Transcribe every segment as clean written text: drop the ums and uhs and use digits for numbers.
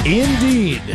Indeed.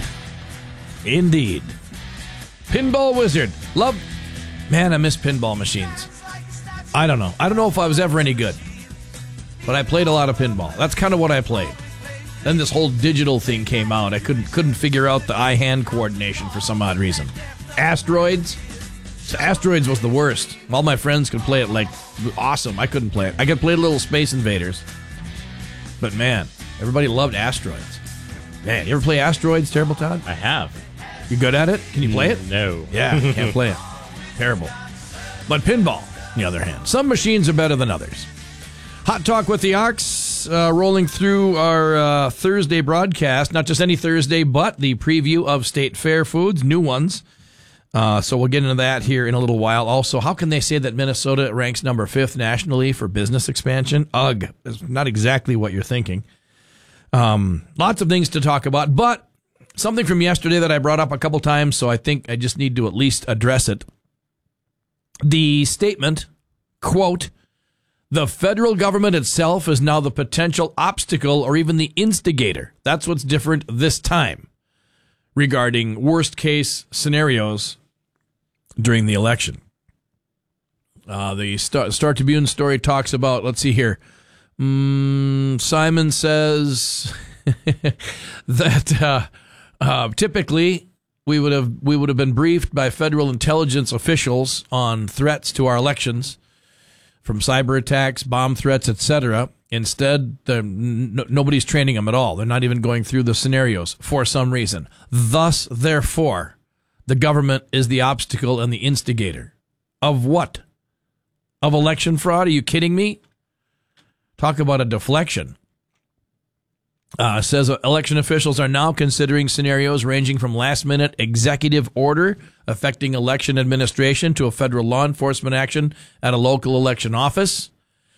Pinball Wizard. Man, I miss pinball machines. I don't know if I was ever any good, but I played a lot of pinball. That's kind of what I played. Then this whole digital thing came out. I couldn't figure out the eye-hand coordination for some odd reason. Asteroids was the worst. All my friends could play it like awesome. I couldn't play it. I could play Little Space Invaders, but man, everybody loved Asteroids. Man, you ever play Asteroids, Terrible Todd? I have. You good at it? Can you play it? No. Yeah, can't play it. Terrible. But pinball, on the other hand, some machines are better than others. Hot Talk with the Ox, rolling through our Thursday broadcast. Not just any Thursday, but the preview of State Fair foods, new ones. So we'll get into that here in a little while. Also, how can they say that Minnesota ranks number 5th nationally for business expansion? Ugh, that's not exactly what you're thinking. Lots of things to talk about, but something from yesterday that I brought up a couple times, so I think I just need to at least address it. The statement, quote, "The federal government itself is now the potential obstacle or even the instigator." That's what's different this time regarding worst-case scenarios during the election. The Star Tribune story talks about, let's see here, Simon says that typically we would have been briefed by federal intelligence officials on threats to our elections, from cyber attacks, bomb threats, etc. Instead, nobody's training them at all. They're not even going through the scenarios for some reason. Thus, therefore, the government is the obstacle and the instigator. Of what? Of election fraud? Are you kidding me? Talk about a deflection. Says election officials are now considering scenarios ranging from last-minute executive order affecting election administration to a federal law enforcement action at a local election office.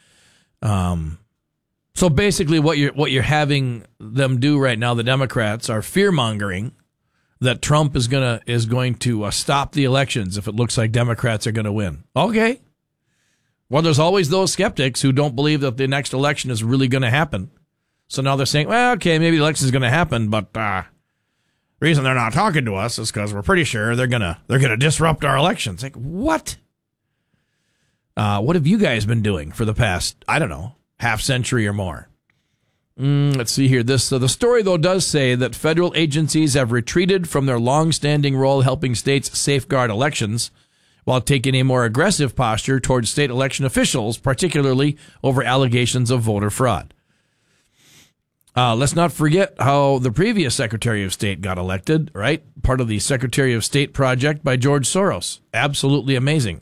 So basically, what you're having them do right now, the Democrats, are fear-mongering that Trump is going to stop the elections if it looks like Democrats are going to win. Okay. Well, there's always those skeptics who don't believe that the next election is really going to happen. So now they're saying, well, okay, maybe the election is going to happen, but the reason they're not talking to us is because we're pretty sure they're gonna disrupt our elections. Like, what? What have you guys been doing for the past, I don't know, half century or more? Let's see here. The story, though, does say that federal agencies have retreated from their long-standing role helping states safeguard elections while taking a more aggressive posture towards state election officials, particularly over allegations of voter fraud. Let's not forget how the previous Secretary of State got elected, right? Part of the Secretary of State project by George Soros. Absolutely amazing.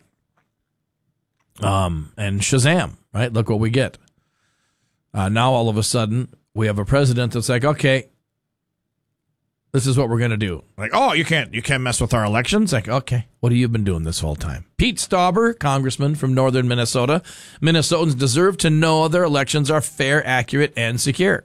And Shazam, right? Look what we get. Now, all of a sudden, we have a president that's like, okay, this is what we're going to do. Like, oh, you can't mess with our elections? Like, okay, what have you been doing this whole time? Pete Stauber, congressman from northern Minnesota. Minnesotans deserve to know their elections are fair, accurate, and secure.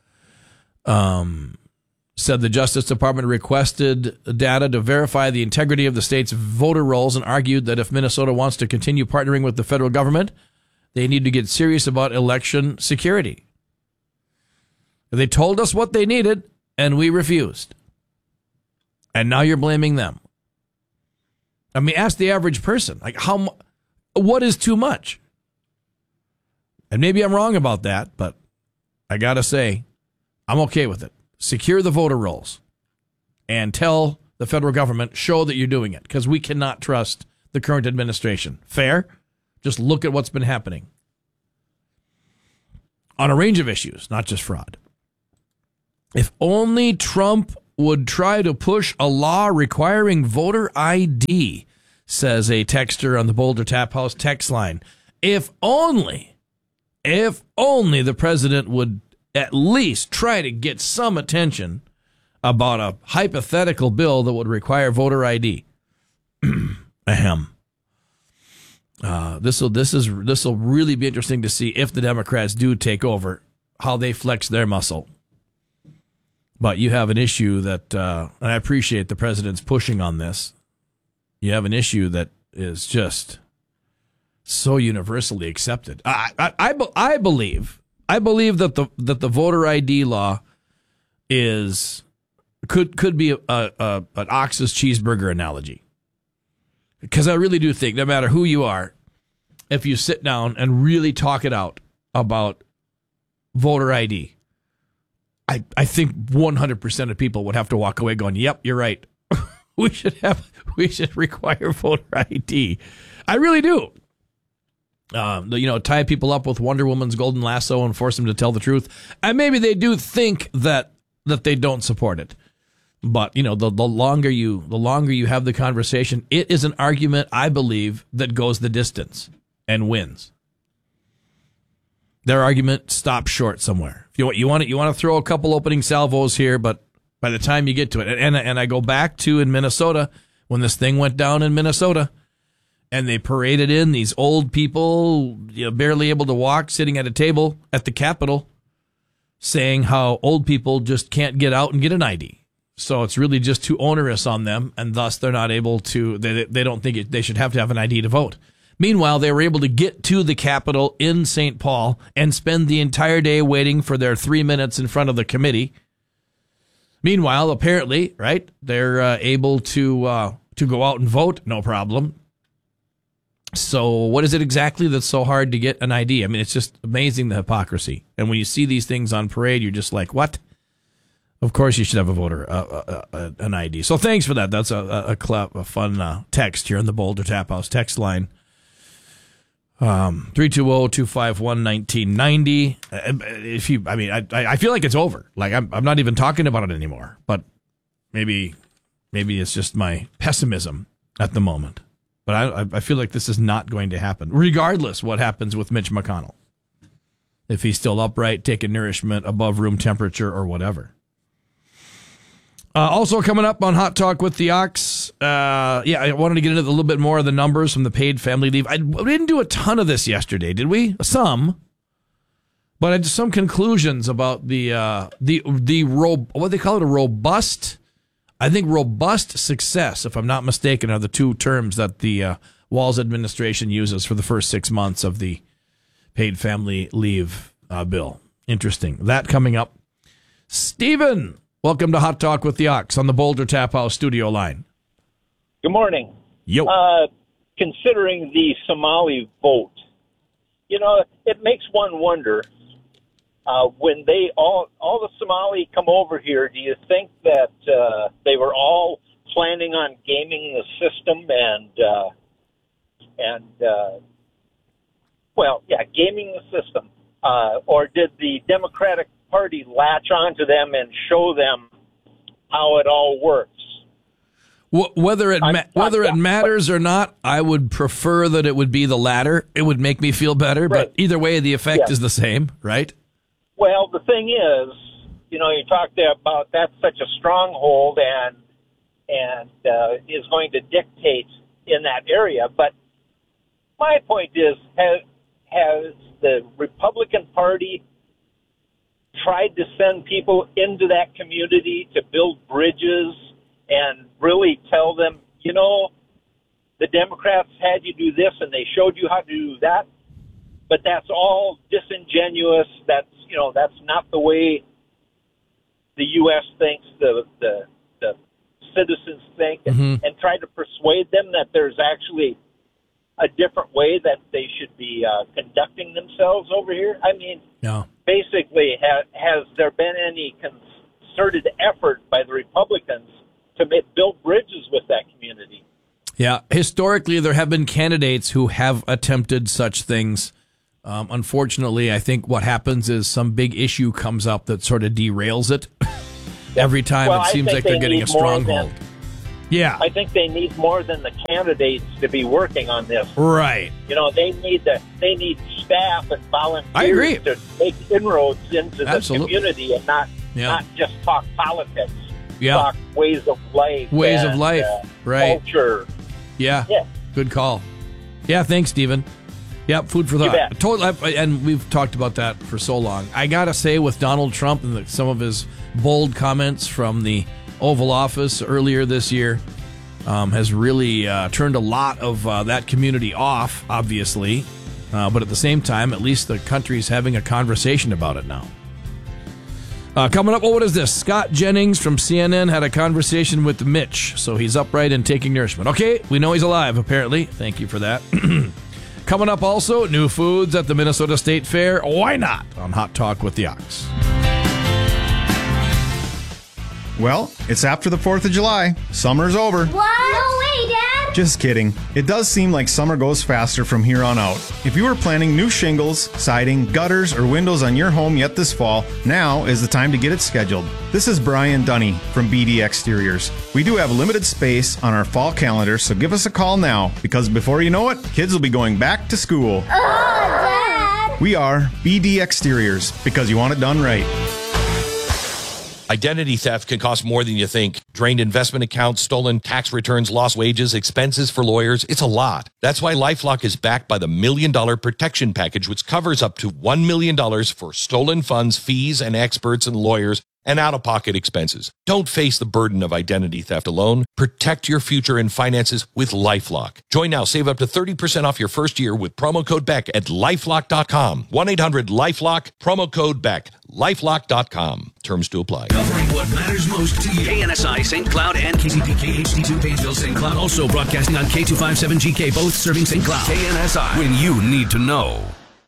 Said the Justice Department requested data to verify the integrity of the state's voter rolls and argued that if Minnesota wants to continue partnering with the federal government, they need to get serious about election security. They told us what they needed, and we refused. And now you're blaming them. I mean, ask the average person, like, what is too much? And maybe I'm wrong about that, but I got to say, I'm okay with it. Secure the voter rolls and tell the federal government, show that you're doing it, because we cannot trust the current administration. Fair? Just look at what's been happening on a range of issues, not just fraud. If only Trump would try to push a law requiring voter ID, says a texter on the Boulder Tap House text line. If only the president would at least try to get some attention about a hypothetical bill that would require voter ID. Ahem. This will really be interesting to see if the Democrats do take over, how they flex their muscle. But you have an issue that, and I appreciate the president's pushing on this. You have an issue that is just so universally accepted. I believe that the voter ID law is could be an Ox's cheeseburger analogy. Because I really do think, no matter who you are, if you sit down and really talk it out about voter ID, I think 100% of people would have to walk away going, "Yep, you're right. we should require voter ID." I really do. Tie people up with Wonder Woman's golden lasso and force them to tell the truth. And maybe they do think that they don't support it. But, the longer you have the conversation, it is an argument, I believe, that goes the distance and wins. Their argument stops short somewhere. You want to throw a couple opening salvos here, but by the time you get to it, and I go back to in Minnesota, when this thing went down in Minnesota, and they paraded in these old people, barely able to walk, sitting at a table at the Capitol, saying how old people just can't get out and get an ID. So it's really just too onerous on them, and thus they're not able to, they don't think they should have to have an ID to vote. Meanwhile, they were able to get to the Capitol in St. Paul and spend the entire day waiting for their 3 minutes in front of the committee. Meanwhile, apparently, right, they're able to go out and vote, no problem. So what is it exactly that's so hard to get an ID? I mean, it's just amazing, the hypocrisy. And when you see these things on parade, you're just like, what? Of course you should have a voter, an ID. So thanks for that. That's a fun text here on the Boulder Tap House text line. 320-251-1990. I feel like it's over. Like I'm not even talking about it anymore. But maybe it's just my pessimism at the moment. But I feel like this is not going to happen, regardless what happens with Mitch McConnell. If he's still upright, taking nourishment above room temperature or whatever. Also coming up on Hot Talk with the Ox, I wanted to get into a little bit more of the numbers from the paid family leave. We didn't do a ton of this yesterday, did we? Some. But I just some conclusions about what they call it, a robust, I think robust success, if I'm not mistaken, are the two terms that the Walz administration uses for the first 6 months of the paid family leave bill. Interesting. That coming up. Stephen, welcome to Hot Talk with the Ox on the Boulder Tap House studio line. Good morning. Yo. Considering the Somali vote, it makes one wonder, when they all the Somali come over here, do you think that they were all planning on gaming the system gaming the system, or did the Democratic Party latch onto them and show them how it all works? Whether it matters or not, I would prefer that it would be the latter. It would make me feel better, right. But either way, the effect is the same, right? Well, the thing is, you talked about that's such a stronghold and is going to dictate in that area. But my point is, has the Republican Party tried to send people into that community to build bridges and really tell them, the Democrats had you do this and they showed you how to do that, but that's all disingenuous. That's not the way the U.S. thinks, the citizens think, and try to persuade them that there's actually a different way that they should be conducting themselves over here. I mean, basically, has there been any concerted effort by the Republicans to build bridges with that community? Yeah, historically, there have been candidates who have attempted such things. Unfortunately, I think what happens is some big issue comes up that sort of derails it. Every time it seems like they're getting a stronghold. Yeah, I think they need more than the candidates to be working on this. Right. They need staff and volunteers to make inroads into the community and not just talk politics. Yeah. Talk ways of life. Right. Culture. Yeah. Good call. Yeah, thanks, Stephen. Yep, food for thought. Totally, and we've talked about that for so long. I gotta say, with Donald Trump and some of his bold comments from the Oval Office earlier this year, has really turned a lot of that community off, obviously. But at the same time, at least the country's having a conversation about it now. Coming up, what is this? Scott Jennings from CNN had a conversation with Mitch, so he's upright and taking nourishment. Okay, we know he's alive, apparently. Thank you for that. Coming up also, new foods at the Minnesota State Fair. Why not? On Hot Talk with the Ox. Well, it's after the 4th of July. Summer's over. What? No way, Dad! Just kidding. It does seem like summer goes faster from here on out. If you were planning new shingles, siding, gutters, or windows on your home yet this fall, now is the time to get it scheduled. This is Brian Dunny from BD Exteriors. We do have limited space on our fall calendar, so give us a call now, because before you know it, kids will be going back to school. Oh, Dad! We are BD Exteriors, because you want it done right. Identity theft can cost more than you think. Drained investment accounts, stolen tax returns, lost wages, expenses for lawyers. It's a lot. That's why LifeLock is backed by the $1 Million Protection Package, which covers up to $1 million for stolen funds, fees, and experts and lawyers, and out-of-pocket expenses. Don't face the burden of identity theft alone. Protect your future and finances with LifeLock. Join now. Save up to 30% off your first year with promo code BECK at LifeLock.com. 1-800-LifeLock, promo code BECK. LifeLock.com. Terms to apply. Covering what matters most to you. KNSI St. Cloud and KCPK HD2 Painesville St. Cloud. Also broadcasting on K257GK, both serving St. Cloud. KNSI, when you need to know.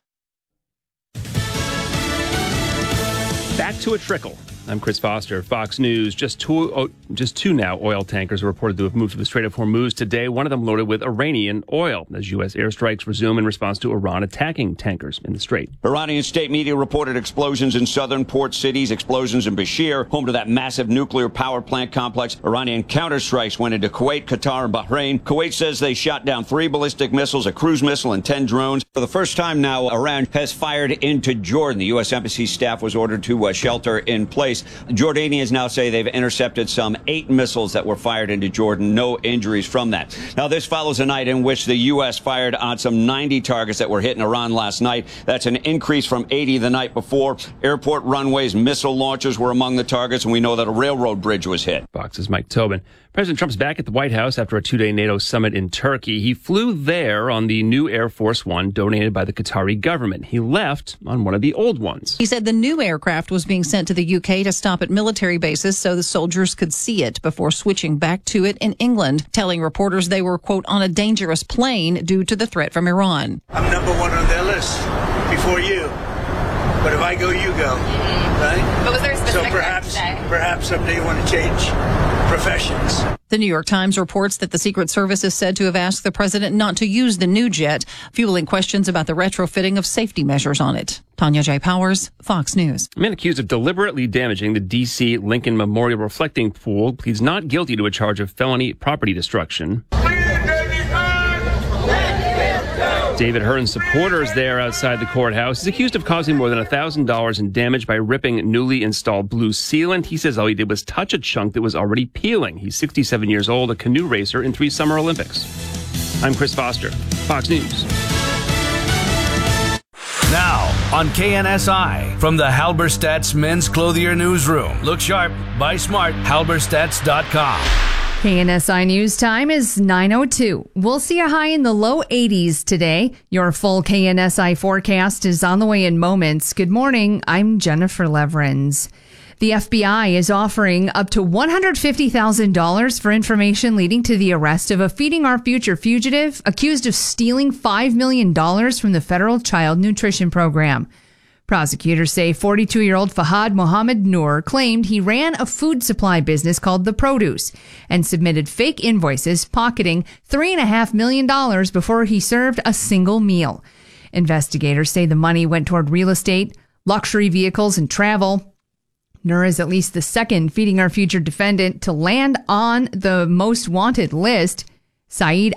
Back to a trickle. I'm Chris Foster, Fox News. Just two now oil tankers are reported to have moved to the Strait of Hormuz today, one of them loaded with Iranian oil, as U.S. airstrikes resume in response to Iran attacking tankers in the Strait. Iranian state media reported explosions in southern port cities, explosions in Bashir, home to that massive nuclear power plant complex. Iranian counterstrikes went into Kuwait, Qatar, and Bahrain. Kuwait says they shot down 3 ballistic missiles, a cruise missile, and 10 drones. For the first time now, Iran has fired into Jordan. The U.S. Embassy staff was ordered to shelter in place. Jordanians now say they've intercepted some 8 missiles that were fired into Jordan. No injuries from that. Now, this follows a night in which the U.S. fired on some 90 targets that were hit in Iran last night. That's an increase from 80 the night before. Airport runways, missile launchers were among the targets, and we know that a railroad bridge was hit. Fox's Mike Tobin. President Trump's back at the White House after a 2-day NATO summit in Turkey. He flew there on the new Air Force One donated by the Qatari government. He left on one of the old ones. He said the new aircraft was being sent to the UK to stop at military bases so the soldiers could see it before switching back to it in England, telling reporters they were, quote, on a dangerous plane due to the threat from Iran. I'm number 1 on their list before you. But if I go, you go, right? But was there a specific perhaps someday you want to change professions. The New York Times reports that the Secret Service is said to have asked the president not to use the new jet, fueling questions about the retrofitting of safety measures on it. Tanya J. Powers, Fox News. A man accused of deliberately damaging the D.C. Lincoln Memorial Reflecting Pool pleads not guilty to a charge of felony property destruction. David Hearn's supporters there outside the courthouse is accused of causing more than $1,000 in damage by ripping newly installed blue sealant. He says all he did was touch a chunk that was already peeling. He's 67 years old, a canoe racer in 3 Summer Olympics. I'm Chris Foster, Fox News. Now on KNSI, from the Halberstadt's Men's Clothier Newsroom. Look sharp, buy smart, halberstadts.com. KNSI News time is 9:02. We'll see a high in the low 80s today. Your full KNSI forecast is on the way in moments. Good morning. I'm Jennifer Leverins. The FBI is offering up to $150,000 for information leading to the arrest of a Feeding Our Future fugitive accused of stealing $5 million from the federal child nutrition program. Prosecutors say 42-year-old Fahad Mohammed Noor claimed he ran a food supply business called The Produce and submitted fake invoices pocketing $3.5 million before he served a single meal. Investigators say the money went toward real estate, luxury vehicles, and travel. Noor is at least the second Feeding Our Future defendant to land on the most wanted list. Saeed